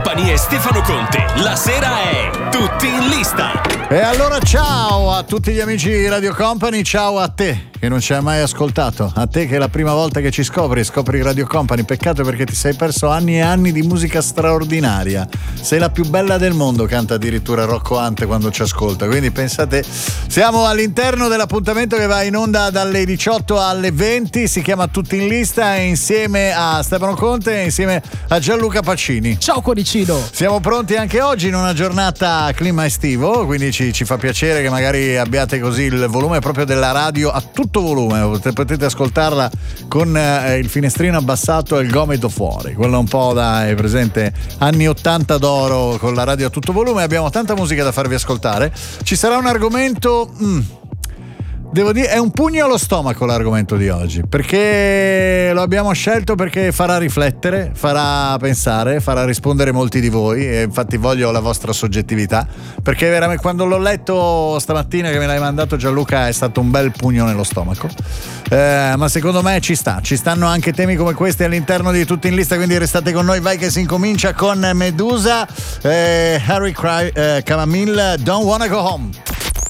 Company e Stefano Conte. La sera è Tutti in lista. E allora ciao a tutti gli amici di Radio Company, ciao a te che non ci hai mai ascoltato, a te che è la prima volta che ci scopri Radio Company. Peccato perché ti sei perso anni e anni di musica straordinaria. Sei la più bella del mondo, canta addirittura Rocco Hunt quando ci ascolta. Quindi pensate, siamo all'interno dell'appuntamento che va in onda dalle 18 alle 20, si chiama Tutti in lista, insieme a Stefano Conte e insieme a Gianluca Pacini. Ciao Cuoricino. Siamo pronti anche oggi in una giornata clima estivo, quindi ci fa piacere che magari abbiate così il volume proprio della radio a tutto volume, potete ascoltarla con il finestrino abbassato e il gomito fuori, quello un po' da, è presente, anni 80 d'oro con la radio a tutto volume. Abbiamo tanta musica da farvi ascoltare, ci sarà un argomento devo dire, è un pugno allo stomaco l'argomento di oggi, perché lo abbiamo scelto perché farà riflettere, farà pensare, farà rispondere molti di voi, e infatti voglio la vostra soggettività, perché veramente quando l'ho letto stamattina che me l'hai mandato Gianluca è stato un bel pugno nello stomaco, ma secondo me ci stanno anche temi come questi all'interno di Tutti in lista, quindi restate con noi. Vai che si incomincia con Medusa, Harry Chamomile, Don't Wanna Go Home.